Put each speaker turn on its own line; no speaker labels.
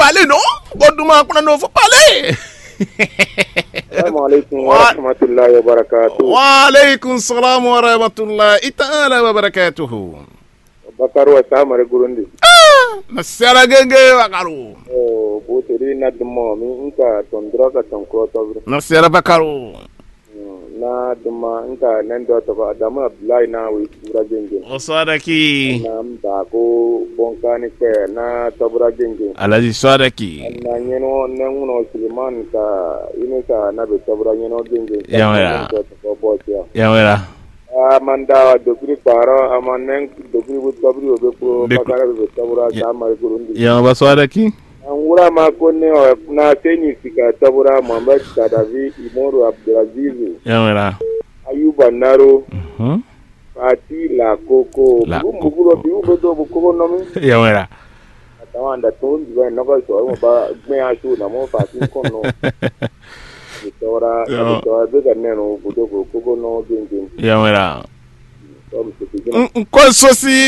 parler non goduma kuna no faut parler.
Assalamu alaikum wa rahmatullahi wa barakatuh.
Wa alaikum salam wa rahmatullahi ta'ala wa barakatuh.
Bakaru wa samare gurundi.
Nasara genge Bakaru.
Oh, boteri na dimo mi inka tondra ka tonkro to.
Nasara Bakaru.
Na duma inka nendo to ba Adamu Abdullahi na wi ura genge.
Osadaki.
Na mta ko bonkani ke na tabura genge.
Alaji Sadaki.
Na nyeno nenguno Suleiman ka ineka na be tabura nyeno genge.
Yawera.
Amanda dokuri paro amanen dokuri butabri obeko bakara be tabura samare gurundi.
Yawa Sadaki.
Angura makone na teni sika tabura Muhammad Kadavi Imoru Abdulaziz.
Yawera.
Ayuba Naro. Ati la koko. Muguro bi ugodo bukobo nomi.
Yawera.
Atawanda tondi ba nako so ba gbe asu na mo fa tin kono. Tora be neno budo bukobo no gengeng.
Yawera. Nkososi